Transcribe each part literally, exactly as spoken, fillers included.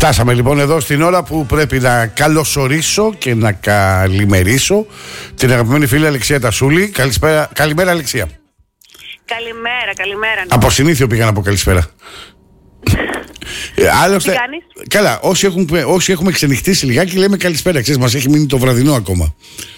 Φτάσαμε λοιπόν εδώ στην ώρα που πρέπει να καλωσορίσω και να καλημερίσω την αγαπημένη φίλη Αλεξία Τασούλη. Καλησπέρα, καλημέρα Αλεξία. Καλημέρα, καλημέρα. Από συνήθιο πήγα να πω καλησπέρα. Άλλωστε, τι κάνεις? Καλά, όσοι έχουμε, όσοι έχουμε ξενυχτήσει λιγάκι λέμε καλησπέρα. Ξέρεις, μας έχει μείνει το βραδινό ακόμα.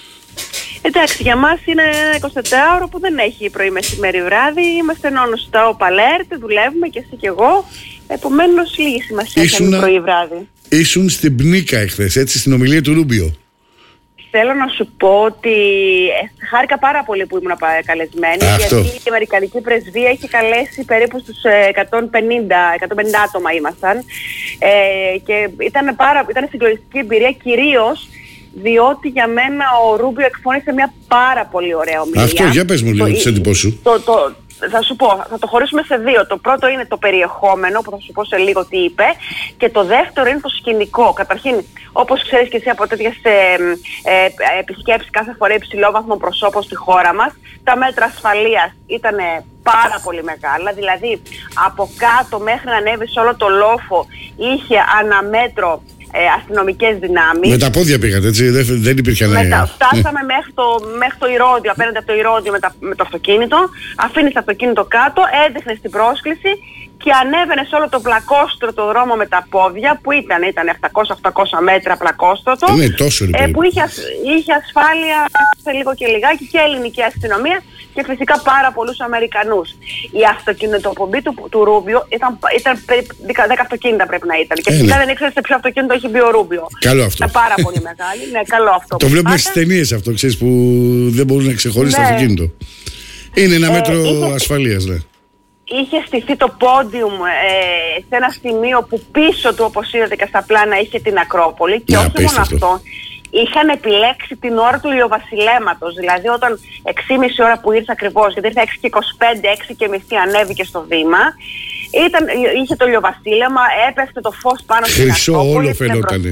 Εντάξει, για μας είναι ένα εικοσιτετράωρο που δεν έχει πρωί, μεσημέρι, βράδυ. Είμαστε non-stop alert, δουλεύουμε και εσύ και εγώ. Επομένως, λίγη σημασία έχει πρωί, βράδυ. Ήσουν στην Πνίκα εχθές, έτσι, στην ομιλία του Ρούμπιο. Θέλω να σου πω ότι χάρηκα πάρα πολύ που ήμουν καλεσμένη. Αυτό. Γιατί η Αμερικανική Πρεσβεία είχε καλέσει περίπου στους εκατόν πενήντα άτομα ήμασταν. Ε, και ήταν, πάρα, ήταν συγκλονιστική εμπειρία, κυρίως διότι για μένα ο Ρούμπιο εκφώνησε μια πάρα πολύ ωραία ομιλία. Αυτό, για πες μου λίγο τις εντυπώσεις σου. Το, το, θα σου πω, θα το χωρίσουμε σε δύο. Το πρώτο είναι το περιεχόμενο που θα σου πω σε λίγο τι είπε, και το δεύτερο είναι το σκηνικό. Καταρχήν, όπως ξέρεις και εσύ από τέτοιες ε, ε, επισκέψεις κάθε φορά υψηλόβαθμων προσώπων στη χώρα μας, τα μέτρα ασφαλείας ήταν πάρα πολύ μεγάλα. Δηλαδή από κάτω μέχρι να ανέβει σε όλο το λόφο είχε αναμέτρο Ε, αστυνομικές δυνάμεις. Με τα πόδια πήγατε, έτσι, δεν, δεν υπήρχε ανάγκη. Φτάσαμε μέχρι το, μέχρι το Ηρώδειο, απέναντι από το Ηρώδειο με, τα, με το αυτοκίνητο. Αφήνεις το αυτοκίνητο κάτω, έδειχνες την πρόσκληση και ανέβαινε σε όλο το πλακόστρωτο δρόμο με τα πόδια, που ήταν, ήταν επτακόσια οχτακόσια μέτρα πλακόστρωτο. Είναι τόσο λοιπόν. ε, που είχε, είχε ασφάλεια σε λίγο και λιγάκι και ελληνική αστυνομία και φυσικά πάρα πολλούς Αμερικανούς. Η αυτοκινητοπομπή του, του Ρούμπιο ήταν, ήταν περίπου δέκα αυτοκίνητα πρέπει να ήταν. Και φυσικά δεν ήξερε σε ποιο αυτοκίνητο έχει μπει ο Ρούμπιο. Καλό αυτό. Ήταν πάρα πολύ μεγάλη. Ναι, καλό αυτό. Το βλέπουμε στις ταινίες αυτό, ξέρεις, που δεν μπορούν να ξεχωρίσει ναι. το αυτοκίνητο. Είναι ένα ε, μέτρο είχε, ασφαλείας, ναι. Είχε στηθεί το πόντιουμ ε, σε ένα σημείο που πίσω του, όπως είδατε και στα πλάνα, είχε την Ακρόπολη. Και να, όχι μόνο αυτό. Είχαν επιλέξει την ώρα του ηλιοβασιλέματος. Δηλαδή όταν έξι και μισή ώρα που ήρθε ακριβώς, γιατί ήρθε έξι και είκοσι πέντε, έξι και μισή ανέβηκε στο βήμα, ήταν, είχε το ηλιοβασίλεμα, έπεφτε το φως πάνω στην Ακρόπολη. Χρυσό όλο φαινότανε.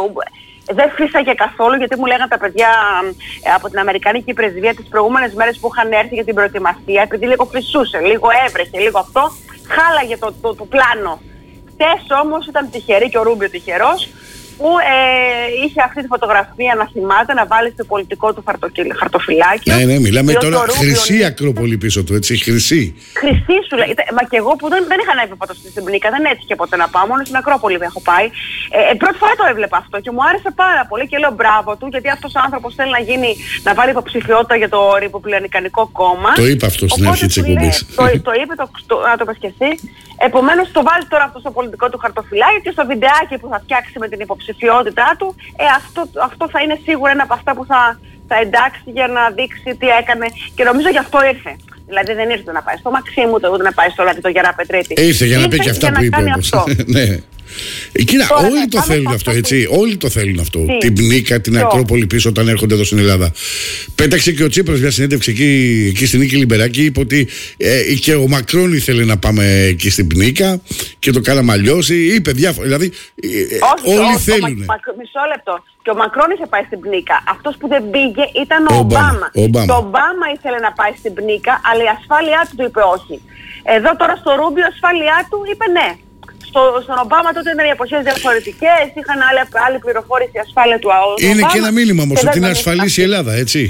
Δεν φύσαγε καθόλου, γιατί μου λέγανε τα παιδιά ε, από την Αμερικανική Πρεσβεία τις προηγούμενες μέρες που είχαν έρθει για την προετοιμασία, επειδή λίγο φυσούσε, λίγο έβρεχε, λίγο αυτό, χάλαγε το, το, το πλάνο. Χθες όμως ήταν τυχερή και ο Ρούμπιο τυχερός, που ε, είχε αυτή τη φωτογραφία να θυμάται, να βάλει στο πολιτικό του χαρτοφυλάκιο. Ναι, ναι, μιλάμε τώρα Ρούμπιο, χρυσή Ακρόπολη πίσω του, έτσι, χρυσή. Χρυσή σου λέει. Μα και εγώ που δεν, δεν είχα ανέβει ποτέ στην Πνίκα, δεν έτυχε ποτέ να πάω, μόνο στην Ακρόπολη έχω πάει. Ε, ε, πρώτη φορά το έβλεπα αυτό και μου άρεσε πάρα πολύ και λέω μπράβο του, γιατί αυτός ο άνθρωπος θέλει να, γίνει, να βάλει υποψηφιότητα για το Ρεπουμπλικανικό κόμμα. Το είπε αυτό στην αρχή της εκπομπής. Το, το είπε, το, το, να το πες και εσύ. Επομένως το βάζει τώρα αυτό στο πολιτικό του χαρτοφυλάκι και στο βιντεάκι που θα φτιάξει με την υποψηφιότητά του, ε, αυτό, αυτό θα είναι σίγουρα ένα από αυτά που θα, θα εντάξει για να δείξει τι έκανε, και νομίζω γι' αυτό ήρθε. Δηλαδή δεν ήρθε να πάει στο Μαξίμου, ούτε να πάει στο Λατί το Γερά Πετρίτη. Ήρθε για να πει και αυτά που είπε όμως. Ναι. Κοίτα, τώρα, όλοι το θέλουν αυτό, έτσι. Που... Όλοι το θέλουν αυτό. Τι? Την Πνίκα, την Ποιο? Ακρόπολη πίσω όταν έρχονται εδώ στην Ελλάδα. Πέταξε και ο Τσίπρας μια συνέντευξη εκεί, εκεί στην Νίκη Λιμπεράκη. Είπε ότι ε, και ο Μακρόν ήθελε να πάμε εκεί στην Πνίκα και το κάναμε αλλιώς. Είπε διάφορα. Δηλαδή, ε, όχι, όλοι όχι, θέλουν. Μα, μισό λεπτό. Και ο Μακρόν είχε πάει στην Πνίκα. Αυτός που δεν πήγε ήταν ο, ο Ομπάμα. Ομπάμα. Το Ομπάμα ήθελε να πάει στην Πνίκα, αλλά η ασφάλειά του του είπε όχι. Εδώ τώρα στο Ρούμπιο η ασφάλειά του είπε ναι. Στο, στον Ομπάμα τότε ήταν οι εποχές διαφορετικές, είχαν άλλη, άλλη πληροφόρηση, η ασφάλεια του ΑΟ. Είναι Ομπάμα, και ένα μήνυμα όμως ότι είναι ασφαλής η Ελλάδα, έτσι.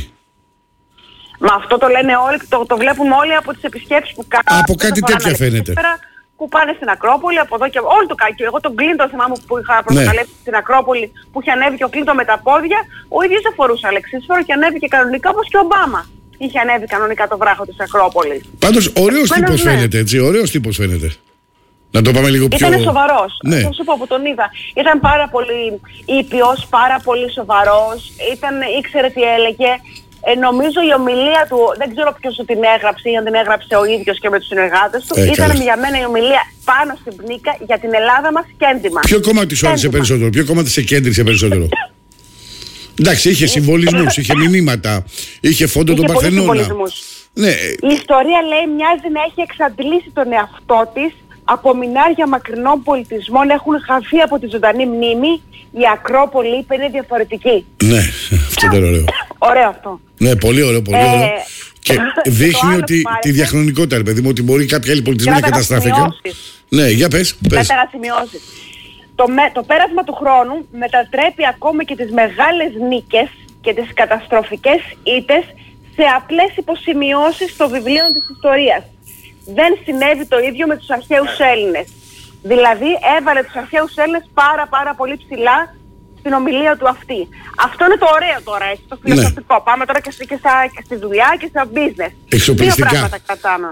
Μα αυτό το λένε όλοι, το, το βλέπουμε όλοι από τις επισκέψεις που κάνουν. Από κάτι τέτοια φαίνεται. Που πάνε στην Ακρόπολη, από εδώ και όλο το κάκι. Εγώ τον Κλίντον θυμάμαι που είχα προκαλέσει ναι. στην Ακρόπολη, που είχε ανέβει και ο Κλίντον με τα πόδια, ο ίδιος δεν φορούσε αλεξίσφορο και ανέβηκε κανονικά, όπως και ο Ομπάμα είχε ανέβει κανονικά το βράχο της Ακρόπολης. Πάντως ωραίος τύπος ναι. φαίνεται, έτσι, ωραίος τύπος φαίνεται. Να το πάμε λίγο πιο... Ήταν σοβαρός, ναι. θα σου πω που τον είδα. Ήταν πάρα πολύ ήπιος, πάρα πολύ σοβαρός, ήταν, ήξερε τι έλεγε. Ε, νομίζω η ομιλία του, δεν ξέρω ποιος την έγραψε ή αν την έγραψε ο ίδιος και με τους συνεργάτες του, ε, ήταν καλά. Για μένα η ομιλία πάνω στην Πνίκα για την Ελλάδα μας κέντημα. Ποιο κομμάτι σου άρεσε περισσότερο, ποιο κομμάτι σε κέντρισε περισσότερο? Εντάξει, είχε συμβολισμούς, είχε μηνύματα, είχε φόντο τον Παρθενώνα. Ναι. Η ιστορία λέει μοιάζει να έχει εξαντλήσει τον εαυτό της. Από μηνάρια μακρινών πολιτισμών έχουν χαθεί από τη ζωντανή μνήμη. Η Ακρόπολη είπε είναι διαφορετική. Ναι, αυτό ήταν ωραίο. Ωραίο αυτό. Ναι, πολύ ωραίο, πολύ ωραίο. Ε, και δείχνει ότι πάλι, τη διαχρονικότητα, ρε παιδί μου, ότι μπορεί κάποιοι άλλοι πολιτισμοί να καταστράφηκαν. Ναι, για πες. πες. Να τα σημειώσεις. το, με, το πέρασμα του χρόνου μετατρέπει ακόμα και τις μεγάλες νίκες και τις καταστροφικές ήττες σε απλές υποσημειώσεις στο βιβλίο της ιστορίας. Δεν συνέβη το ίδιο με τους αρχαίους Έλληνες. Δηλαδή έβαλε τους αρχαίους Έλληνες πάρα πάρα πολύ ψηλά στην ομιλία του αυτή. Αυτό είναι το ωραίο τώρα, έτσι, το φιλοσοφικό. Ναι. Πάμε τώρα και, και, στα, και στη δουλειά και στα business. Εξοπλιστικά. Δύο πράγματα κρατάμε.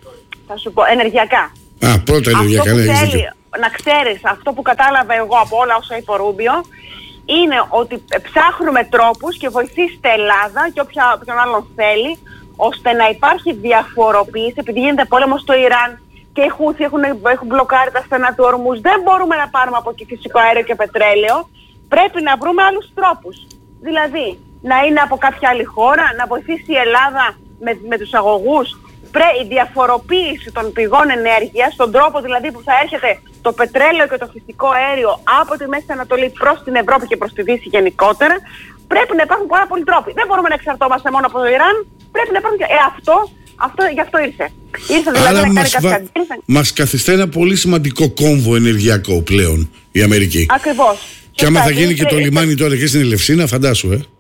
Θα σου πω, ενεργειακά. Α, πρώτα ενεργειακά, ναι, θέλει, να ξέρεις, αυτό που κατάλαβα εγώ από όλα όσα είπε ο Ρούμπιο, είναι ότι ψάχνουμε τρόπους και βοηθήστε Ελλάδα και όποιον άλλον θέλει, ώστε να υπάρχει διαφοροποίηση, επειδή γίνεται πόλεμος στο Ιράν και οι Χούθοι έχουν, έχουν μπλοκάρει τα στενά του Ορμούζ, δεν μπορούμε να πάρουμε από εκεί φυσικό αέριο και πετρέλαιο, πρέπει να βρούμε άλλους τρόπους. Δηλαδή, να είναι από κάποια άλλη χώρα, να βοηθήσει η Ελλάδα με, με τους αγωγούς, πρέ, η διαφοροποίηση των πηγών ενέργειας, τον τρόπο δηλαδή που θα έρχεται το πετρέλαιο και το φυσικό αέριο από τη Μέση Ανατολή προς την Ευρώπη και προς τη Δύση γενικότερα, πρέπει να υπάρχουν πάρα πολλοί τρόποι. Δεν μπορούμε να εξαρτώμαστε μόνο από το Ιράν, πρέπει να υπάρχουν και... Ε, αυτό, αυτό, γι' αυτό ήρθε. Ήρθε δηλαδή άρα να μας, κάνει βα... μας καθιστά ένα πολύ σημαντικό κόμβο ενεργειακό πλέον η Αμερική. Ακριβώς. Και άμα θα γίνει και το λιμάνι τώρα και στην Ελευσίνα, φαντάσου, ε.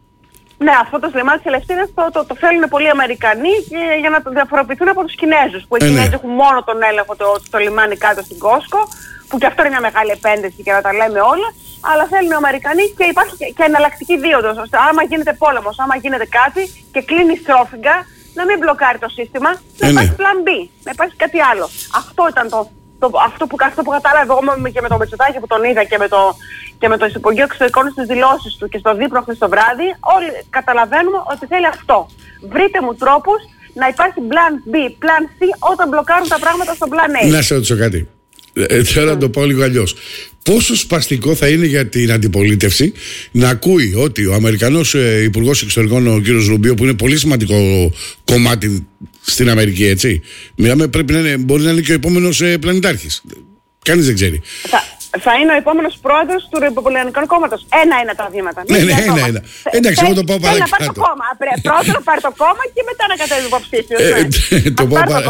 Ναι, αυτό το λιμάνι της Ελευσίνας το, το, το θέλουν πολλοί Αμερικανοί και, για να το διαφοροποιηθούν από τους Κινέζους. Που οι ε, Κινέζοι ναι. έχουν μόνο τον έλεγχο το, το λιμάνι κάτω στην Κόσκο, που και αυτό είναι μια μεγάλη επένδυση και να τα λέμε όλα, αλλά θέλουν οι Αμερικανοί και υπάρχει και, και εναλλακτική δίωδος, ώστε άμα γίνεται πόλεμος, άμα γίνεται κάτι και κλείνει στρόφιγγα, να μην μπλοκάρει το σύστημα, να ε, υπάρχει ναι. plan B, να υπάρχει κάτι άλλο. Αυτό ήταν το, το, αυτό, που, αυτό που κατάλαβα εγώ και με το Μητσοτάκη που τον είδα και με το, και με το Υπουργείο Εξωτερικών στις δηλώσεις του και στο δείπνο χθες το βράδυ, όλοι καταλαβαίνουμε ότι θέλει αυτό. Βρείτε μου τρόπους να υπάρχει plan B, plan C όταν μπλοκάρουν τα πράγματα στο plan A. Να σε ρωτήσω κάτι. Ε, θέλω να το πω λίγο αλλιώς. Πόσο σπαστικό θα είναι για την αντιπολίτευση να ακούει ότι ο Αμερικανός ε, Υπουργός Εξωτερικών, ο κύριος Ρουμπίο, που είναι πολύ σημαντικό κομμάτι στην Αμερική, έτσι. Μιλάμε, πρέπει να είναι, μπορεί να είναι και ο επόμενος ε, πλανητάρχης. Κανείς δεν ξέρει. Θα, θα είναι ο επόμενος πρόεδρος του Ρεπουμπλικανικού Κόμματος. Ένα είναι τα βήματα. Ναι, ναι, ένα, ένα. Εντάξει, εγώ το πάω παρακάτω. Θέλει να πάρει το κόμμα. Πρώτα να πάρει το κόμμα και μετά να κατέβει υποψήφιος. Ναι. Το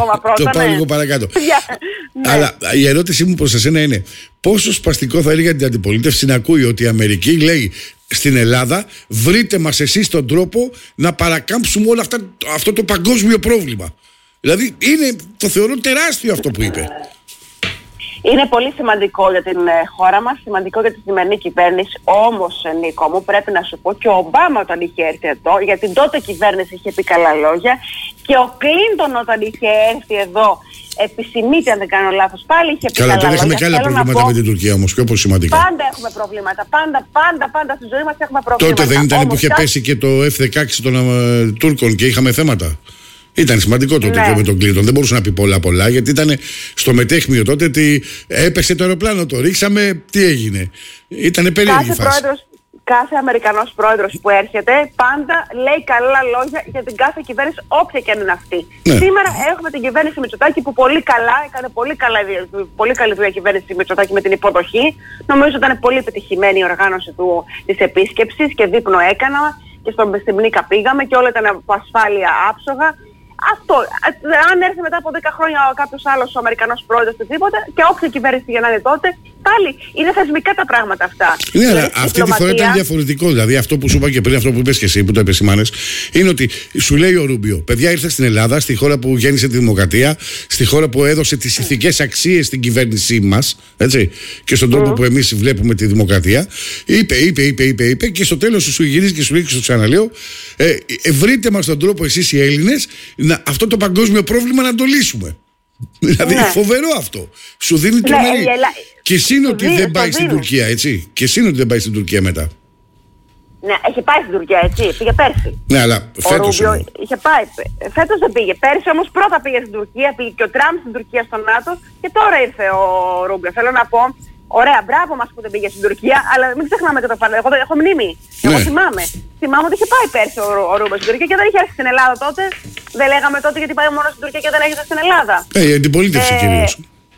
πάω λίγο παρακάτω. Αλλά η ερώτησή μου προς εσένα είναι πόσο σπαστικό θα είναι για την αντιπολίτευση να ακούει ότι η Αμερική λέει στην Ελλάδα, βρείτε μας εσείς τον τρόπο να παρακάμψουμε όλο αυτά, αυτό το παγκόσμιο πρόβλημα. Δηλαδή είναι, το θεωρώ τεράστιο αυτό που είπε. Είναι πολύ σημαντικό για την χώρα μας, σημαντικό για τη σημερινή κυβέρνηση. Όμως, Νίκο μου, πρέπει να σου πω και ο Ομπάμα όταν είχε έρθει εδώ, για την τότε κυβέρνηση είχε πει καλά λόγια, και ο Κλίντον όταν είχε έρθει εδώ, επισημείται αν δεν κάνω λάθος, πάλι είχε πει καλά, καλά λόγια. Είχαμε και άλλα προβλήματα πω, με την Τουρκία όμως, πιο πολύ σημαντικά. Πάντα έχουμε προβλήματα, πάντα, πάντα, πάντα στη ζωή μας έχουμε προβλήματα. Τότε δεν ήταν όμως, που είχε κάτι... πέσει και το εφ δεκαέξι των uh, Τούρκων και είχαμε θέματα. Ήταν σημαντικό το τέτοιο ναι. με τον Κλίντον. Δεν μπορούσε να πει πολλά πολλά, γιατί ήταν στο μετέχμιο τότε ότι έπεσε το αεροπλάνο, το ρίξαμε, τι έγινε. Ήτανε περίεργη κάθε φάση. Πρόεδρος, κάθε Αμερικανός πρόεδρος που έρχεται πάντα λέει καλά λόγια για την κάθε κυβέρνηση, όποια και αν είναι αυτή. Ναι. Σήμερα έχουμε την κυβέρνηση Μητσοτάκη που πολύ καλά, έκανε πολύ, καλά, πολύ καλή δουλειά η κυβέρνηση Μητσοτάκη με την υποδοχή. Νομίζω ήταν πολύ πετυχημένη η οργάνωση του, της επίσκεψης και δείπνο έκανα και στον Μνήκα πήγαμε και όλα ήταν από ασφάλεια άψογα. Αυτό, αν έρθει μετά από δέκα χρόνια κάποιος άλλος ο Αμερικανός πρόεδρος οτιδήποτε και όποια κυβέρνηση για να είναι τότε, πάλι είναι θεσμικά τα πράγματα αυτά. Ναι, αλλά αυτή διπλωματία... τη φορά ήταν διαφορετικό. Δηλαδή αυτό που σου είπα και πριν, αυτό που είπες και εσύ, που το επεσημάνες, είναι ότι σου λέει ο Ρούμπιο, παιδιά, ήρθε στην Ελλάδα, στη χώρα που γέννησε τη δημοκρατία, στη χώρα που έδωσε τις ηθικές αξίες στην κυβέρνησή μας, έτσι, και στον τρόπο mm. που εμείς βλέπουμε τη δημοκρατία. Είπε, είπε, είπε, είπε, είπε, και στο τέλος σου γυρίζει και σου λέει και στο ξαναλέω, ε, ε, βρείτε μας τον τρόπο εσείς οι Έλληνες να, αυτό το παγκόσμιο πρόβλημα να το λύσουμε. Δηλαδή ναι. φοβερό αυτό. Σου δίνει τρομερή. Ναι, ελα... Και εσύ είναι ότι δεν πάει στην Τουρκία, έτσι. Και εσύ είναι ότι δεν πάει στην Τουρκία μετά. Ναι, έχει πάει στην Τουρκία, έτσι. Πήγε πέρσι. Ναι, αλλά φέτος. Ο Ρούμπιο είχε πάει. Φέτος δεν πήγε. Πέρσι όμως πρώτα πήγε στην Τουρκία, πήγε και ο Τραμπ στην Τουρκία στο ΝΑΤΟ και τώρα ήρθε ο Ρούμπιο. Θέλω να πω, ωραία, μπράβο μας που δεν πήγε στην Τουρκία, αλλά μην ξεχνάμε και το παρελθόν. Εγώ έχω μνήμη. Ναι. Εγώ θυμάμαι. Θυμάμαι ότι είχε πάει πέρσι ο, ο Ρούμπιο στην Τουρκία και δεν είχε έρθει στην Ελλάδα τότε. Δεν λέγαμε τότε γιατί πάει μόνο στην Τουρκία και δεν έρχεται στην Ελλάδα. Ε, η αντιπολίτευση ε, κυρίως.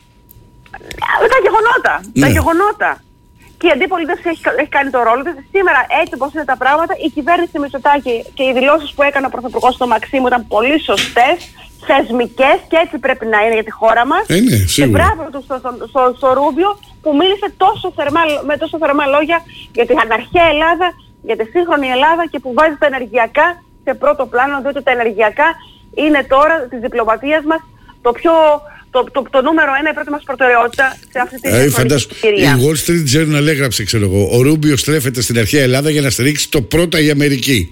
Τα γεγονότα. Ναι. Τα γεγονότα. Και η αντιπολίτευση έχει, έχει κάνει το ρόλο της. Σήμερα, έτσι όπως είναι τα πράγματα, η κυβέρνηση Μητσοτάκη και οι δηλώσεις που έκανε ο Πρωθυπουργός στο Μαξίμου ήταν πολύ σωστές, θεσμικές και έτσι πρέπει να είναι για τη χώρα μας. Ε, ναι, και μπράβο του στο, στο, στο, στο Ρούμπιο που μίλησε τόσο θερμά, με τόσο θερμά λόγια για την αναρχαία Ελλάδα, για τη σύγχρονη Ελλάδα και που βάζει τα ενεργειακά σε πρώτο πλάνο, διότι τα ενεργειακά είναι τώρα της διπλωματίας μας το πιο... Το, το, το νούμερο ένα, η πρώτη μας προτεραιότητα σε αυτή τη ε, συγκυρία. Η Wall Street Journal έγραψε, ξέρω εγώ, ο Ρούμπιο στρέφεται στην αρχαία Ελλάδα για να στηρίξει το πρώτα η Αμερική.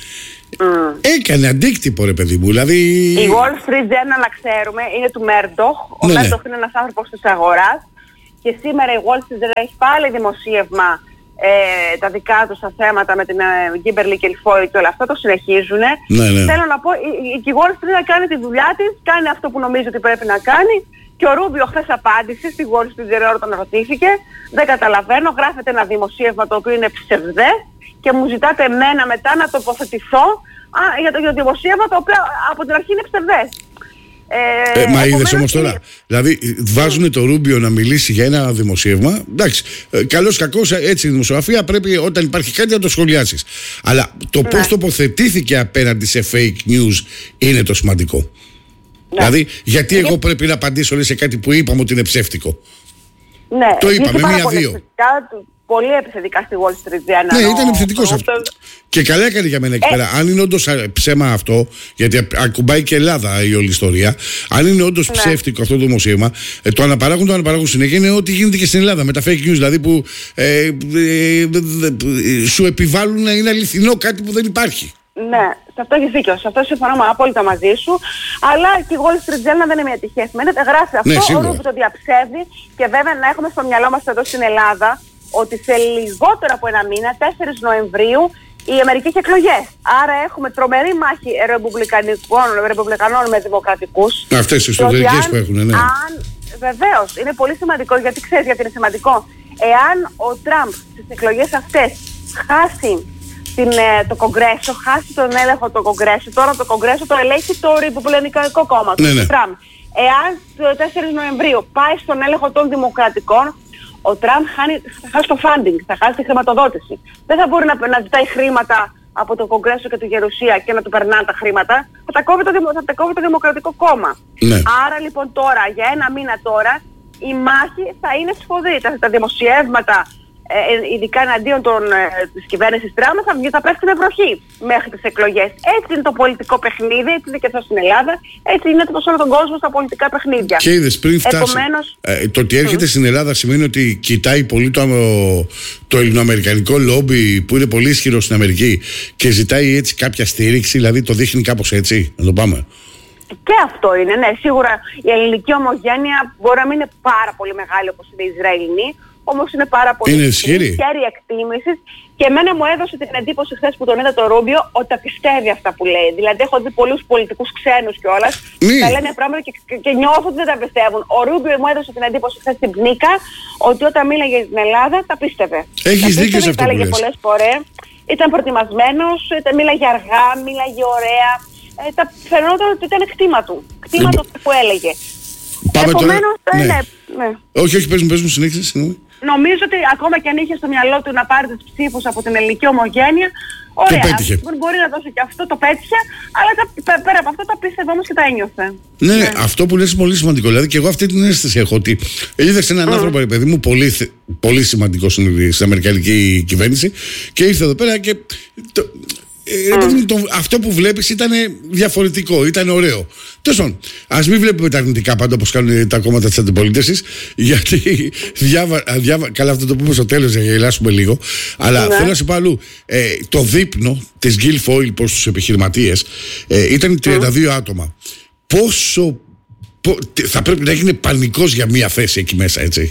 Mm. Έκανε αντίκτυπο, ρε παιδί μου. Δηλαδή... Η Wall Street Journal, να ξέρουμε, είναι του Μέρντοχ. Ο ναι, Μέρντοχ ναι. είναι ένας άνθρωπος της αγοράς. Και σήμερα η Wall Street Journal έχει πάλι δημοσίευμα ε, τα δικά του στα θέματα με την Γκίμπερλι και Λιφόη και όλα αυτά. Το συνεχίζουν. Ναι, ναι. Θέλω να πω, η, η, η Wall Street κάνει τη δουλειά της, κάνει αυτό που νομίζει ότι πρέπει να κάνει. Και ο Ρούμπιο χθες απάντησε στη Wall Street Journal όταν ρωτήθηκε. Δεν καταλαβαίνω, γράφεται ένα δημοσίευμα το οποίο είναι ψευδές και μου ζητάτε εμένα μετά να τοποθετηθώ α, για το, για το δημοσίευμα το οποίο από την αρχή είναι ψευδές. Ε, ε, μα είδες όμως τώρα, δηλαδή βάζουν το Ρούμπιο να μιλήσει για ένα δημοσίευμα. Εντάξει, ε, καλώς κακώς έτσι η δημοσιογραφία πρέπει όταν υπάρχει κάτι να το σχολιάσεις. Αλλά το ναι. πώς τοποθετήθηκε απέναντι σε fake news είναι το σημαντικό. Ναι. Δηλαδή, γιατί εγώ ε, πρέπει να απαντήσω λέει, σε κάτι που είπαμε ότι είναι ψεύτικο. Ναι, το είπαμε μία-δύο. Πολύ επιθετικά στη Wall Street Journal. Ναι, ήταν επιθετικός αυτό. Και καλά έκανε για μένα εκεί ε. πέρα. Αν είναι όντως ψέμα αυτό, γιατί ακουμπάει και Ελλάδα η όλη ιστορία, αν είναι όντως ναι. ψεύτικο αυτό το δημοσίευμα, ε, το αναπαράγουν, το αναπαράγουν συνέχεια είναι ό,τι γίνεται και στην Ελλάδα με τα fake news. Δηλαδή που ε, ε, ε, ε, σου επιβάλλουν να είναι αληθινό κάτι που δεν υπάρχει. Ναι, σε αυτό έχεις δίκιο. Σε αυτό συμφωνώ απόλυτα μαζί σου. Αλλά και η Wall Street Journal δεν είναι μια τυχαία εφημερίδα. Γράφει αυτό, ναι, ο Ρούμπιο το διαψεύδει και βέβαια να έχουμε στο μυαλό μας εδώ στην Ελλάδα ότι σε λιγότερο από ένα μήνα, τέσσερις Νοεμβρίου, η Αμερική έχει εκλογές. Άρα έχουμε τρομερή μάχη ρεπουμπλικανών με δημοκρατικούς. Αυτές οι εσωτερικές που έχουν, ναι. Αν, βεβαίως, είναι πολύ σημαντικό, γιατί ξέρεις γιατί είναι σημαντικό. Εάν ο Τραμπ στις εκλογές αυτές χάσει την, το Κογκρέσο, χάσει τον έλεγχο του Κογκρέσου, τώρα το Κογκρέσο το ελέγχει το Ρεπουμπλικανικό κόμμα, ναι, ναι. του Τραμπ. Εάν το τέσσερις Νοεμβρίου πάει στον έλεγχο των δημοκρατικών, ο Τραμπ θα χάσει το funding, θα χάσει τη χρηματοδότηση. Δεν θα μπορεί να, να ζητάει χρήματα από το Κογκρέσο και τη Γερουσία και να του περνάνε τα χρήματα. Θα τα κόβει το, θα τα κόβει το Δημοκρατικό Κόμμα. Ναι. Άρα λοιπόν τώρα, για ένα μήνα τώρα, η μάχη θα είναι σφοδρή. Τα, τα δημοσιεύματα, ε, ειδικά εναντίον των, ε, της κυβέρνησης Τραμπ, θα, θα πέφτουν με βροχή μέχρι τις εκλογές. Έτσι είναι το πολιτικό παιχνίδι, έτσι είναι και εδώ στην Ελλάδα, έτσι είναι το σε όλο τον κόσμο στα πολιτικά παιχνίδια. Και είδες πριν φτάσει. Επομένως, ε, το ότι έρχεται mm. στην Ελλάδα σημαίνει ότι κοιτάει πολύ το, το ελληνοαμερικανικό λόμπι που είναι πολύ ισχυρό στην Αμερική και ζητάει έτσι κάποια στήριξη, δηλαδή το δείχνει κάπως έτσι. Να το πάμε. Και αυτό είναι, ναι. Σίγουρα η ελληνική ομογένεια μπορεί να μην είναι πάρα πολύ μεγάλη όπως είναι η Ισραηλινή, όμως είναι πάρα πολύ ισχυρή εκτίμησης και εμένα μου έδωσε την εντύπωση χθες που τον είδα το Ρούμπιο ότι τα πιστεύει αυτά που λέει. Δηλαδή έχω δει πολλούς πολιτικούς ξένους κιόλας να λένε πράγματα και, και, και νιώθω ότι δεν τα πιστεύουν. Ο Ρούμπιο μου έδωσε την εντύπωση χθες στην Πνίκα ότι όταν μίλαγε για την Ελλάδα τα πίστευε. Έχεις δίκιο σε αυτό που λες. Πολλές φορές, ήταν προετοιμασμένος, ήταν, μίλαγε αργά, μίλαγε ωραία. Ε, τα φαινόταν ότι ήταν κτήμα του. Κτήμα του που έλεγε. Πάμε Επομένως, τώρα. Ναι. Ναι, ναι. Όχι, όχι, πες μου, πες μου, συνέχισε, συγγνώμη. Νομίζω ότι ακόμα και αν είχε στο μυαλό του να πάρει τις ψήφους από την ελληνική ομογένεια, ωραία, μπορεί να δώσει και αυτό, το πέτυχε, αλλά τα, πέρα από αυτό τα πίστευε όμως και τα ένιωθε. Ναι, ναι, αυτό που λες είναι πολύ σημαντικό. Δηλαδή και εγώ αυτή την αίσθηση έχω ότι είδες έναν mm. άνθρωπο, ρε παιδί μου, πολύ, πολύ σημαντικό στην, στην αμερικανική κυβέρνηση και ήρθε εδώ πέρα και το, Mm. Το, αυτό που βλέπεις ήταν διαφορετικό, ήταν ωραίο. Τέλος πάντων, ας μην βλέπουμε τα αρνητικά πάντα όπως κάνουν τα κόμματα της αντιπολίτευσης, γιατί διάβα, διάβα, καλά αυτό το πούμε στο τέλος για να γελάσουμε λίγο, αλλά mm. θέλω να σε πω αλλού. Ε, το δείπνο της Guilfoyle προς τους επιχειρηματίες ε, ήταν τριάντα δύο mm. άτομα. Πόσο πο, θα πρέπει να γίνει πανικός για μία θέση εκεί μέσα, έτσι.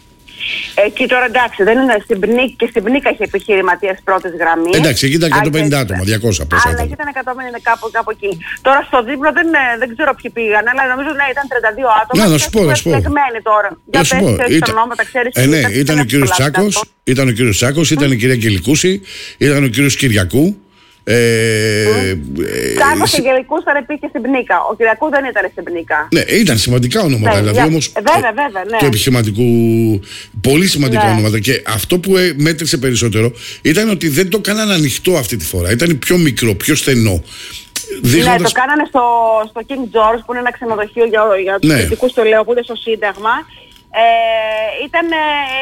Εκεί τώρα εντάξει, δεν είναι στην Πνίκα και στην Πνίκα είχε επιχειρηματίες πρώτης γραμμής. Εντάξει, εκεί ήταν εκατόν πενήντα άτομα, διακόσια πόσα. Αλλά εκεί ήταν εκατόν πενήντα κάπου, κάπου εκεί. Τώρα στο δείπνο δεν, δεν ξέρω ποιοι πήγαν, αλλά νομίζω ναι, ήταν τριάντα δύο άτομα. Ναι, να σου πω, να σου πω. Τώρα. Για πες, ξέρεις τα ονόματα, ξέρεις. Ε, ναι, ήταν ο κύριος Τσάκος, ήταν ο κύριος Τσάκος, ήταν η κυρία Κελικούση, ήταν ο κύριος Κυριακού. Τσάκος και Κυριακούς ήταν επίσης και στην Πνίκα. Ο Κυριακού δεν ήταν στην Πνίκα. Ναι, ήταν σημαντικά ονόματα. Ναι, δηλαδή όμως βέβαια, βέβαια, ναι. του επιχειρηματικού. Πολύ σημαντικά ναι. ονόματα. Και αυτό που μέτρησε περισσότερο ήταν ότι δεν το κάνανε ανοιχτό αυτή τη φορά. Ήταν πιο μικρό, πιο στενό. Δείχνοντας... Ναι, το κάνανε στο, στο King George που είναι ένα ξενοδοχείο για, για τους ναι. πολιτικούς, το λέω, που είναι στο Σύνταγμα. Ε, ήταν ε,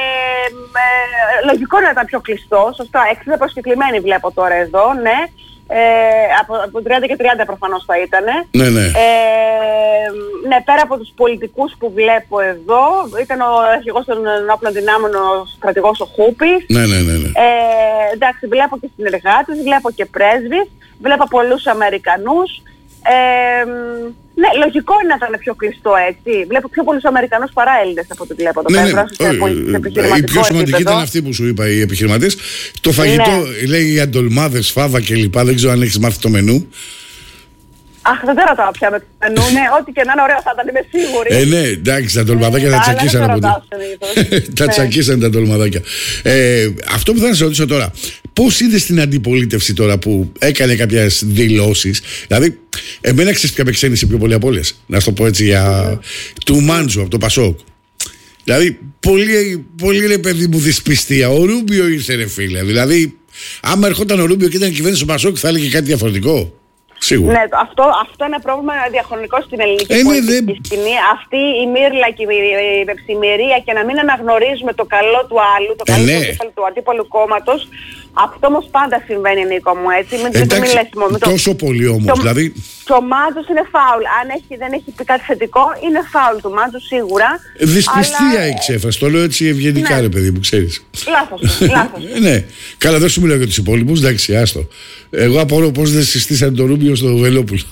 ε, λογικό να ήταν πιο κλειστό, σωστά, εξήντα προσκεκλημένοι βλέπω τώρα εδώ, ναι. Ε, από, από τριάντα και τριάντα προφανώς θα ήταν. Ναι, ναι. Ε, ναι, πέρα από τους πολιτικούς που βλέπω εδώ, ήταν ο αρχηγός των ενόπλων δυνάμεων, ο στρατηγός ο Χούπης. Ναι, ναι, ναι, ναι. Ε, εντάξει, βλέπω και συνεργάτες, βλέπω και πρέσβεις, βλέπω πολλούς Αμερικανούς. Ε, ναι, λογικό είναι να ήταν πιο κλειστό, έτσι. Βλέπω πιο πολλούς Αμερικανούς παρά Έλληνες από ό,τι βλέπω. Το ναι, ναι. ε, οι πιο σημαντικοί ήταν αυτοί που σου είπα, οι επιχειρηματίες. Το φαγητό, ναι. Λέει οι αντολμάδες, φάβα κλπ. Δεν ξέρω αν έχεις μάθει το μενού. Αχ, δεν ρωτάω πια με το μενού, ναι, ό,τι και να είναι ωραίο θα ήταν, είμαι σίγουρη. Ε, ναι, εντάξει, τα ντολμαδάκια τα τσακίσαν από το. Τα τσακίσαν τα ντολμαδάκια. Αυτό που θα σε ρωτήσω τώρα, πώς είδες την αντιπολίτευση τώρα που έκανε κάποιες δηλώσεις? Δηλαδή, εμένα ξέρεις ποια με ξένησε πιο πολύ από όλες, να σου το πω έτσι, για του Μάντζου από το Πασόκ. Δηλαδή, πολύ, πολύ ρε παιδί μου δυσπιστία. Ο Ρούμπιο ήρθε, ρε φίλε. Δηλαδή, άμα ερχόταν ο Ρούμπιο και ήταν κυβέρνηση του Πασόκ, θα έλεγε κάτι διαφορετικό. Σίγουρα. Ναι, αυτό, αυτό είναι πρόβλημα διαχρονικό στην ελληνική ε, πολιτική ναι, σκηνή. Αυτή η μύρλα και η βεψιμερία και να μην αναγνωρίζουμε το καλό του άλλου, το καλό ε, ναι. του, του αντίπαλου κόμματος. Αυτό όμως πάντα συμβαίνει, Νίκο μου, έτσι. Μην, εντάξει, μην λες, με το, τόσο πολύ όμως. Το, δηλαδή... το Μάντζος είναι φάουλ. Αν έχει, δεν έχει πει κάτι θετικό, είναι φάουλ του Μάντζου σίγουρα. Δυσπιστία αλλά... η ξέφραση. Το λέω έτσι ευγενικά, ναι. Ρε παιδί μου, ξέρεις. Λάθος, λάθος. Ναι, καλά, δεν σου μιλάω για τους υπόλοιπους, εντάξει, άστο. Εγώ απορώ πώς δεν συστήσαν το Ρούμπιο στο Βελόπουλο.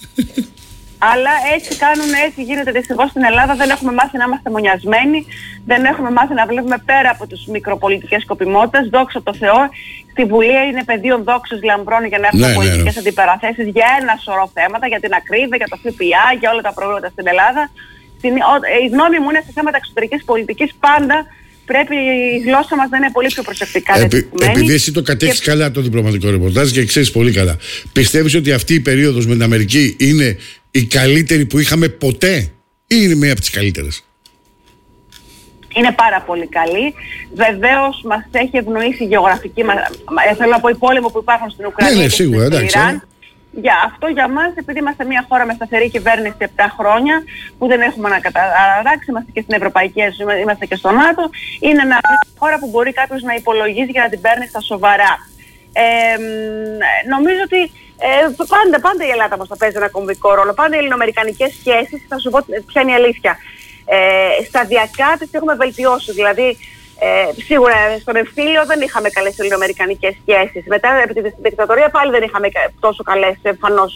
Αλλά έτσι κάνουν, έτσι γίνεται δυστυχώς στην Ελλάδα. Δεν έχουμε μάθει να είμαστε μονιασμένοι. Δεν έχουμε μάθει να βλέπουμε πέρα από τις μικροπολιτικές σκοπιμότητες. Δόξα τω Θεώ, στη Βουλή είναι πεδίο δόξης λαμπρών για να έχουμε ναι, πολιτικές ναι, ναι. αντιπαραθέσεις για ένα σωρό θέματα, για την ακρίβεια, για το ΦΠΑ, για όλα τα προβλήματα στην Ελλάδα. Η γνώμη μου είναι σε θέματα εξωτερικής πολιτικής πάντα. Πρέπει η γλώσσα μας να είναι πολύ πιο προσεκτικά. Επί, επειδή εσύ το κατέχεις και... καλά το διπλωματικό ρεπορτάζ και ξέρεις πολύ καλά, πιστεύεις ότι αυτή η περίοδος με την Αμερική είναι η καλύτερη που είχαμε ποτέ ή είναι μία από τις καλύτερες? Είναι πάρα πολύ καλή. Βεβαίως μας έχει ευνοήσει η γεωγραφική μας. Θέλω να πω οι πόλεμοι που υπάρχουν στην Ουκρανία. Ναι, ναι, σίγουρα, και στην εντάξει. Ιράν. Για αυτό για μας, επειδή είμαστε μια χώρα με σταθερή κυβέρνηση επτά χρόνια, που δεν έχουμε να καταρράξει, είμαστε και στην Ευρωπαϊκή Ένωση, είμαστε και στο ΝΑΤΟ, είναι μια χώρα που μπορεί κάποιος να υπολογίζει για να την παίρνει στα σοβαρά. Ε, νομίζω ότι ε, πάντα, πάντα η Ελλάδα μας θα παίζει ένα κομβικό ρόλο, πάντα οι ελληνοαμερικανικές σχέσεις, θα σου πω ποια είναι η αλήθεια. Ε, σταδιακά τις έχουμε βελτιώσει, δηλαδή Ε, σίγουρα στον εμφύλιο δεν είχαμε καλές ελληνοαμερικανικές σχέσεις. Μετά από τη δικτατορία πάλι δεν είχαμε τόσο καλές εμφανώς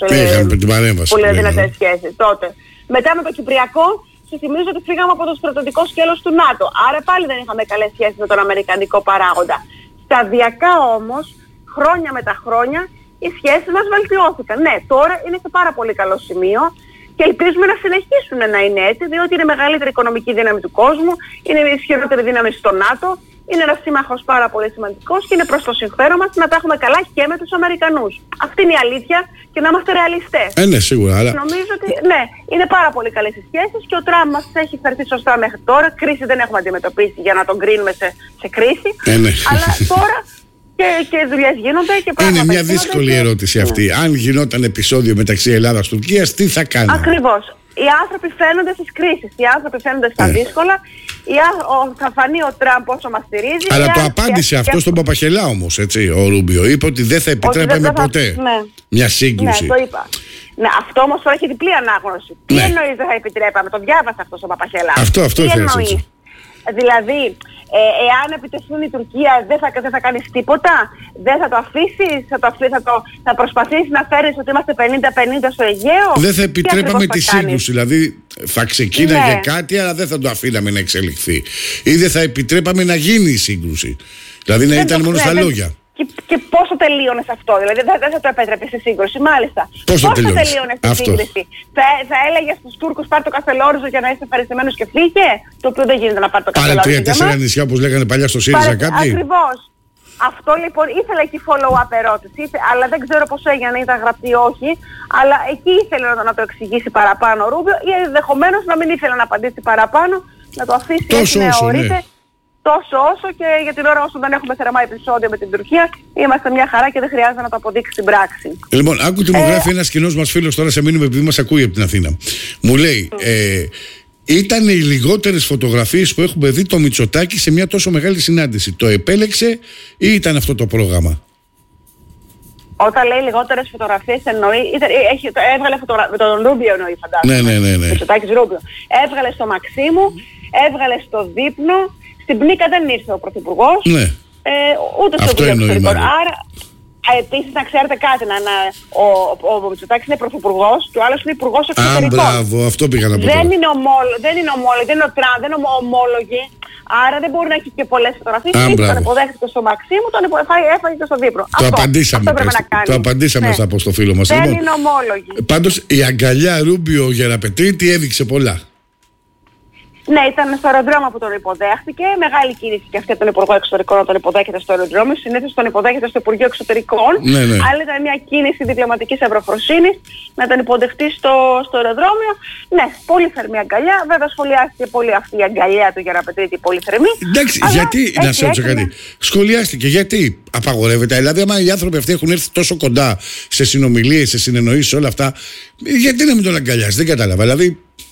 πολύ δυνατές σχέσεις τότε. Μετά με το Κυπριακό, σου θυμίζω ότι φύγαμε από το στρατιωτικό σκέλος του ΝΑΤΟ. Άρα πάλι δεν είχαμε καλές σχέσεις με τον αμερικανικό παράγοντα. Σταδιακά όμως, χρόνια με τα χρόνια, οι σχέσεις μας βελτιώθηκαν. Ναι, τώρα είναι σε πάρα πολύ καλό σημείο. Και ελπίζουμε να συνεχίσουν να είναι έτσι, διότι είναι μεγαλύτερη οικονομική δύναμη του κόσμου, είναι η ισχυρότερη δύναμη στο ΝΑΤΟ, είναι ένας σύμμαχος πάρα πολύ σημαντικός και είναι προς το συμφέρον μας να τα έχουμε καλά και με τους Αμερικανούς. Αυτή είναι η αλήθεια και να είμαστε ρεαλιστές. Ε, ναι, σίγουρα. Αλλά... Νομίζω ότι ναι, είναι πάρα πολύ καλές οι σχέσεις και ο Τραμπ μας έχει φερθεί σωστά μέχρι τώρα. Κρίση δεν έχουμε αντιμετωπίσει για να τον κρίνουμε σε, σε κρίση. Ε, ναι. Αλλά τώρα. Και, και δουλειές γίνονται και πράγματα. Είναι μια δύσκολη και... ερώτηση αυτή. Ναι. Αν γινόταν επεισόδιο μεταξύ Ελλάδας και Τουρκίας, τι θα κάνουμε? Ακριβώς. Οι άνθρωποι φαίνονται στις κρίσεις. Οι άνθρωποι φαίνονται στα ναι. δύσκολα. Η, ο, θα φανεί ο Τραμπ όσο μας στηρίζει. Αλλά το απάντησε αυτό και... στον Παπαχελά όμως, έτσι, ο Ρούμπιο. Είπε ότι δεν θα επιτρέπαμε θα... ποτέ ναι. μια σύγκρουση. Ναι, το είπα. Ναι, αυτό όμως τώρα έχει διπλή ανάγνωση. Ναι. Τι εννοείς δεν θα επιτρέπαμε? Το διάβασα αυτό στον Παπαχελά. Αυτό, αυτό ήθελες έτσι. Δηλαδή, ε, εάν επιτεθούν η Τουρκία δεν θα, δεν θα κάνεις τίποτα, δεν θα το αφήσεις, θα, το, θα, το, θα προσπαθήσεις να φέρεις ότι είμαστε πενήντα πενήντα στο Αιγαίο. Δεν θα επιτρέπαμε τη σύγκρουση, δηλαδή θα ξεκίναγε ναι. κάτι αλλά δεν θα το αφήναμε να εξελιχθεί. Ή δεν θα επιτρέπαμε να γίνει η σύγκρουση, δηλαδή να δεν ήταν το, μόνο ναι, στα δεν... λόγια. Και, και πόσο τελείωνες αυτό, δηλαδή δεν θα, θα το επέτρεπες στη σύγκρουση, μάλιστα. Πόσο, πόσο τελείωνες στη σύγκρουση? Θα, θα έλεγες στους Τούρκους πάρ' το Καστελόριζο για να είστε ευχαριστημένος και φύγε, το οποίο δεν γίνεται να πάρει το Καστελόριζο. Πάρε τρία-τέσσερα νησιά όπως λέγανε παλιά στο ΣΥΡΙΖΑ κάποιοι. Ακριβώς. Αυτό λοιπόν ήθελα εκεί follow-up ερώτηση, αλλά δεν ξέρω πώς έγινε, ήταν γραπτή ή όχι, αλλά εκεί ήθελε να, να το εξηγήσει παραπάνω ο Ρούμπιο ή ενδεχομένως να μην ήθελε να απαντήσει παραπάνω, να το αφήσει έτσι να αιωρείται. Τόσο όσο και για την ώρα όσο δεν έχουμε θερμά επεισόδιο με την Τουρκία, είμαστε μια χαρά και δεν χρειάζεται να το αποδείξει στην πράξη. Λοιπόν, άκου τι μου γράφει ε... ένας κοινός μας φίλος τώρα σε μήνυμα επειδή μας ακούει από την Αθήνα. Μου λέει, mm. ε, ήταν οι λιγότερες φωτογραφίες που έχουμε δει το Μητσοτάκη σε μια τόσο μεγάλη συνάντηση. Το επέλεξε ή ήταν αυτό το πρόγραμμα? Όταν λέει λιγότερες φωτογραφίες εννοεί, έχει, έβγαλε φωτογραφίες, με τον Ρούμπιο εννοεί φαντάζομαι. Ναι, ναι, ναι, ναι. Μητσοτάκης Ρούμπιο. Έβγαλε στο Μαξίμου, έβγαλε στο Δείπνο, στην Πνίκα δεν ήρθε ο Πρωθυπουργός, ναι. ε, ούτε στο Υπουργείο Εξωτερικών. Άρα, επίσης να ξέρετε κάτι, να, να, ο, ο, ο Μητσοτάκης είναι Πρωθυπουργός και ο άλλος είναι Υπουργός Εξωτερικών. Α, μπράβο, αυτό πήγα να πω. Δεν είναι ομόλογοι, δεν είναι ομόλογοι, δεν είναι ο Τραμπ, δεν είναι ομόλογοι. Άρα δεν μπορεί να έχει και πολλές φωτογραφίες. Τον υποδέχτηκε στο Μαξίμου, τον έφαγε και στο Δείπνο. Το αυτό, απαντήσαμε. Αυτό πρέπει να κάνει. Το απαντήσαμε ναι. από στο φίλο μας. Δεν λοιπόν, είναι ομόλογοι. Πάντως η αγκαλιά Ρούμπιο Γεραπετρίτη έδειξε πολλά. Ναι, ήταν στο αεροδρόμιο που τον υποδέχτηκε. Μεγάλη κίνηση και αυτή από τον Υπουργό Εξωτερικών να τον υποδέχεται στο αεροδρόμιο. Συνήθως τον υποδέχεται στο Υπουργείο Εξωτερικών. Ναι, ναι. Αλλά ήταν μια κίνηση διπλωματικής ευρωφροσύνης να τον υποδεχτεί στο, στο αεροδρόμιο. Ναι, πολύ θερμή αγκαλιά. Βέβαια σχολιάστηκε πολύ αυτή η αγκαλιά του Γεραπετρίτη, πολύ θερμή. Εντάξει, αλλά γιατί, να σε ρωτήσω κάτι. Σχολιάστηκε, γιατί απαγορεύεται? Δηλαδή, άμα οι άνθρωποι αυτοί έχουν έρθει τόσο κοντά σε συνομιλίες, σε συνεννοήσεις, όλα αυτά, γιατί να μην τον αγκαλιάσει? Δεν κατάλαβα. Δηλαδή.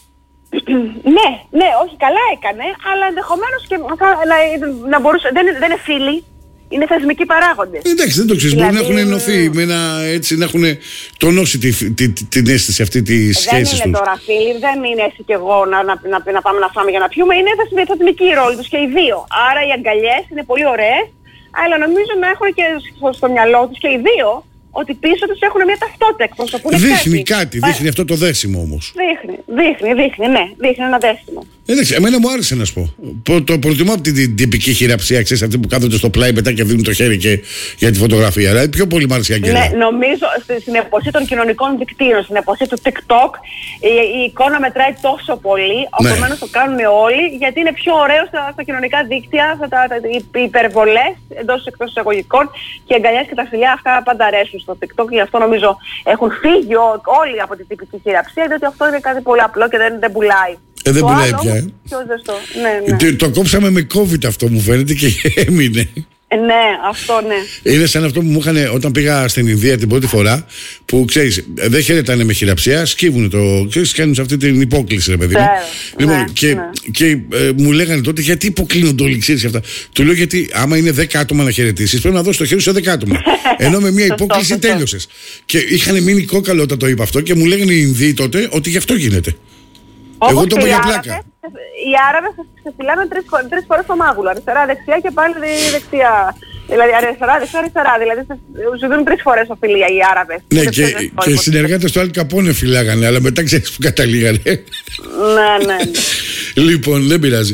Ναι, ναι, όχι καλά έκανε, αλλά ενδεχομένως και θα, να, να μπορούσε, δεν, δεν είναι φίλοι, είναι θεσμικοί παράγοντες. Εντάξει, δεν το ξέρεις, δηλαδή, μπορεί να έχουν ενωθεί, με ένα, έτσι, να έχουν τονώσει τη, τη, τη, την αίσθηση αυτή τη σχέση τους. Δεν είναι τώρα φίλοι, δεν είναι εσύ και εγώ να, να, να, να πάμε να φάμε για να πιούμε, είναι θεσμική η ρόλη τους και οι δύο. Άρα οι αγκαλιές είναι πολύ ωραίες, αλλά νομίζω να έχουν και στο, στο μυαλό τους και οι δύο ότι πίσω τους έχουν μια ταυτότητα, εκπροσωπούν δείχνει κάτι, κάτι δείχνει αυτό το δέσιμο όμως. Δείχνει, δείχνει, δείχνει, ναι, δείχνει ένα δέσιμο. Εντάξει, εμένα μου άρεσε να σου πω. Το προτιμώ από την τυπική χειραψία, ξέρεις, αυτή που κάθονται στο πλάι μετά και δίνουν το χέρι και για τη φωτογραφία. Δηλαδή, πιο πολύ μου άρεσε η αγκαλιά. Ναι, νομίζω στην εποχή των κοινωνικών δικτύων, στην εποχή του TikTok, η, η εικόνα μετράει τόσο πολύ, ναι. Επομένως το κάνουν όλοι, γιατί είναι πιο ωραίο στα, στα κοινωνικά δίκτυα, στα, τα, τα, οι υπερβολές εντός εκτός εισαγωγικών και οι αγκαλιές και τα φιλιά αυτά πάντα αρέσουν στο TikTok. Γι' αυτό νομίζω έχουν φύγει όλοι από την τυπική χειραψία, διότι αυτό είναι κάτι πολύ απλό και δεν, δεν πουλάει. Ε, δεν πουλάει πια. Ε. Πιο ζεστό. Ναι, ναι. Το, το κόψαμε με COVID αυτό μου φαίνεται και έμεινε. Ε, ναι, αυτό ναι. Είναι σαν αυτό που μου είχαν όταν πήγα στην Ινδία την πρώτη φορά, που ξέρεις, δεν χαιρετάνε με χειραψία, σκύβουν το. Ξέρεις, κάνουν σε αυτή την υπόκληση, ρε παιδί μου. Λοιπόν, ναι, και, ναι. και ε, μου λέγανε τότε γιατί υποκλίνονται όλοι, ξέρεις αυτά. Του λέω γιατί άμα είναι δέκα άτομα να χαιρετήσεις, πρέπει να δώσεις το χέρι σε δέκα άτομα. Ενώ με μια υπόκληση τέλειωσες. Και είχαν μείνει κόκαλο όταν το είπα αυτό και μου λέγανε οι Ινδοί τότε ότι γι' αυτό γίνεται. Όπως εγώ το είπα για πλάκα. Οι Άραβες σε φυλάνε τρεις, τρεις φορές το μάγουλο. Αριστερά, δεξιά και πάλι δεξιά. Δηλαδή αριστερά, δεξιά, αριστερά. Δηλαδή σου δίνουν τρεις φορές οφειλία οι Άραβες. Ναι, και, και οι συνεργάτες του Αλ Καπόνε φυλάγανε, αλλά μετά ξέρεις που καταλήγανε. Ναι, ναι. Λοιπόν, δεν πειράζει.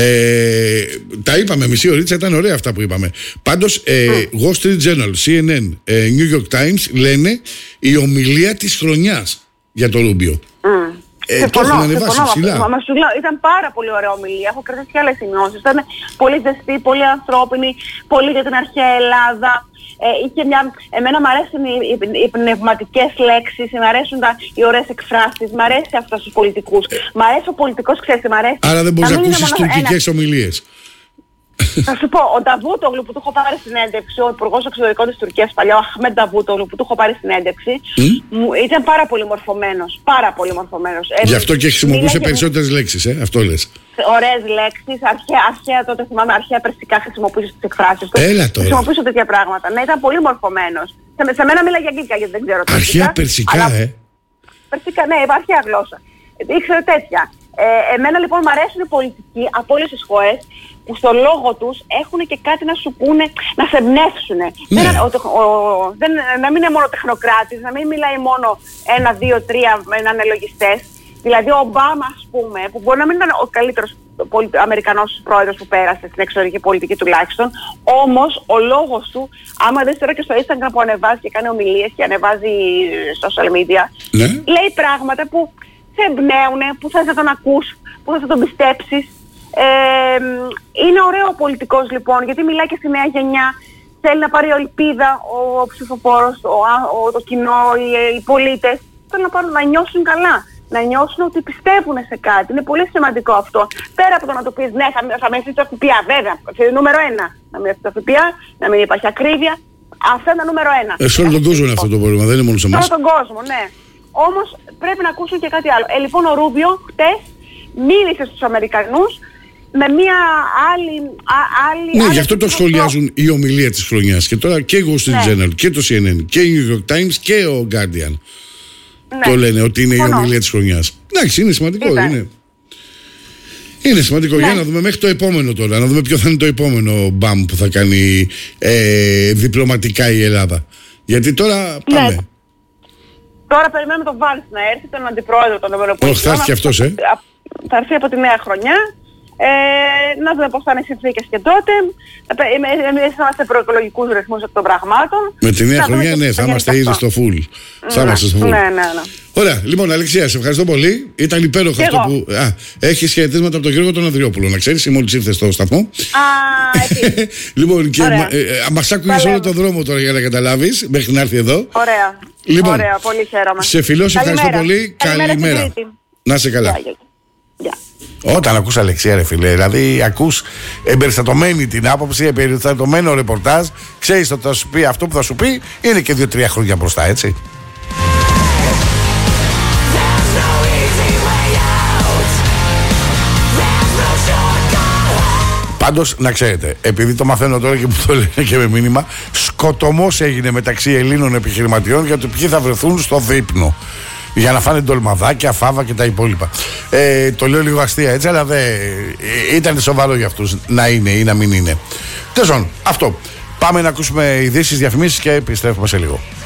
Ε, τα είπαμε, μισή ωρίτσα, ήταν ωραία αυτά που είπαμε. Πάντως, ε, mm. Wall Street Journal, σι εν εν, ε, New York Times λένε η ομιλία της χρονιάς για το Ρούμπιο. Mm. Ε, το έχουν ανεβάσει ψηλά. Ήταν πάρα πολύ ωραία ομιλία. Έχω κρατήσει και άλλες σημειώσεις. Ήταν πολύ ζεστή, πολύ ανθρώπινη, πολύ για την αρχαία Ελλάδα. Ε, είχε μια... Εμένα μου αρέσουν οι, οι, οι πνευματικές λέξεις, μου αρέσουν τα, οι ωραίες εκφράσεις, μου αρέσει αυτό στους πολιτικούς. Ε, μ' αρέσει ο πολιτικός, ξέρεις, μ' αρέσει. Άρα δεν μπορείς να ακούσεις τουρκικές ένα... ομιλίες. Θα σου πω, ο Νταβούτογλου που του έχω πάρει συνέντευξη, ο Υπουργός Εξωτερικών της Τουρκίας παλιά, ο Αχμέντ Νταβούτογλου που του έχω πάρει συνέντευξη, mm? μου, ήταν πάρα πολύ μορφωμένος. Πάρα πολύ μορφωμένος. Γι' αυτό και χρησιμοποιούσε περισσότερες λέξεις, ε, αυτό λες. Ωραίες λέξεις, αρχαία, αρχαία τότε θυμάμαι, αρχαία περσικά χρησιμοποιούσε τις εκφράσεις του. Έλα τώρα. Χρησιμοποιούσε τέτοια πράγματα. Ναι, ήταν πολύ μορφωμένος. Σε, σε μένα μίλαγε αγγλικά γιατί δεν ξέρω. Αρχαία περσικά, αλλά... ε. Περσικά, ναι, αρχαία γλώσσα. Ήξερε τέτοια. Ε, εμένα λοιπόν μου αρέσουν οι πολιτικοί από όλες τις χώρες που στο λόγο τους έχουν και κάτι να σου πούνε, να σε εμπνεύσουν. Ναι. Δεν, να μην είναι μόνο τεχνοκράτης, να μην μιλάει μόνο ένα, δύο, τρία αναλογιστές. Δηλαδή ο Ομπάμα, ας πούμε, που μπορεί να μην ήταν ο καλύτερος Αμερικανός πρόεδρος που πέρασε στην εξωτερική πολιτική τουλάχιστον, όμως ο λόγος του, άμα δεις τώρα και στο Instagram που ανεβάζει και κάνει ομιλίες και ανεβάζει social media, ναι. λέει πράγματα που σε εμπνέουν, που θες να τον ακούς, που θες να τον πιστέψεις. Ε, είναι ωραίο ο πολιτικός λοιπόν, γιατί μιλάει και στη νέα γενιά, θέλει να πάρει ελπίδα ο, ο ψηφοφόρος, ο, ο, το κοινό, οι, οι πολίτες, θέλουν να, πάρουν, να νιώσουν καλά, να νιώσουν ότι πιστεύουν σε κάτι. Είναι πολύ σημαντικό αυτό. Πέρα από το να του πεις ναι, θα, θα μειωθεί το ΦΠΑ, βέβαια, νούμερο ένα, να μειωθεί το ΦΠΑ, να μην υπάρχει ακρίβεια, αυτό είναι το νούμερο ένα. Ε, σε όλο τον κόσμο είναι αυτό το πρόβλημα, δεν είναι μόνο σε εμάς. Σε όλο τον κόσμο, ναι. Όμως πρέπει να ακούσουν και κάτι άλλο. Ε, λοιπόν, ο Ρούμπιο χτες μίλησε στους Αμερικανούς με μια άλλη... Α, άλλη ναι, άλλη γι' αυτό το σχολιάζουν η ομιλία της χρονιάς. Και τώρα και εγώ στην ναι. Journal και το σι εν εν και η New York Times και ο Guardian ναι. το λένε ότι είναι Φωνώ. η ομιλία της χρονιάς. Εντάξει, είναι σημαντικό, Ήταν. είναι. Είναι σημαντικό. Ναι. Για να δούμε μέχρι το επόμενο τώρα. Να δούμε ποιο θα είναι το επόμενο μπαμ που θα κάνει ε, διπλωματικά η Ελλάδα. Γιατί τώρα πάμε. Ναι. Τώρα περιμένουμε τον Βάλς να έρθει, τον αντιπρόεδρο των Ευρωπαϊκών. Όχι, θα έρθει και αυτός, ε. Θα έρθει από τη νέα χρονιά. Ε, να δούμε πώς θα είναι οι συνθήκες και τότε. Εμείς θα είμαστε προεκλογικούς ρυθμούς των πραγμάτων. Με τη νέα χρονιά, ναι, θα είμαστε ήδη στο full. Θα είμαστε στο full. Ναι, ναι, ναι. Ωραία, λοιπόν, Αλεξία, σε ευχαριστώ πολύ. Ήταν υπέροχο αυτό που. Α, έχεις χαιρετίσματα από τον Γιώργο τον Ανδριόπουλο, να ξέρεις, μόλις ήρθε στο σταθμό. Α, εκεί. Λοιπόν, και μας άκουγες όλο τον δρόμο τώρα για να καταλάβεις, μέχρι να έρθει εδώ. Ωραία. Λοιπόν, Ωραία, πολύ χαίρομαι. Σε φιλώ, σε ευχαριστώ πολύ. Καλημέρα. Να είσαι καλά. Όταν ακούς Αλεξία, ρε φίλε, δηλαδή ακούς εμπεριστατωμένη την άποψη, εμπεριστατωμένο ρεπορτάζ, ξέρεις ότι θα σου πει αυτό που θα σου πει, είναι και δύο-τρία χρόνια μπροστά, έτσι. Πάντως, να ξέρετε, επειδή το μαθαίνω τώρα και που το λένε και με μήνυμα, σκοτωμός έγινε μεταξύ Ελλήνων επιχειρηματιών για το ποιοι θα βρεθούν στο δείπνο. Για να φάνε ντολμαδάκια, φάβα και τα υπόλοιπα. Ε, το λέω λίγο αστεία έτσι, αλλά δε, ε, ήταν σοβαρό για αυτούς να είναι ή να μην είναι. Τέλος πάντων, αυτό. Πάμε να ακούσουμε ειδήσεις, διαφημίσεις και επιστρέφουμε σε λίγο.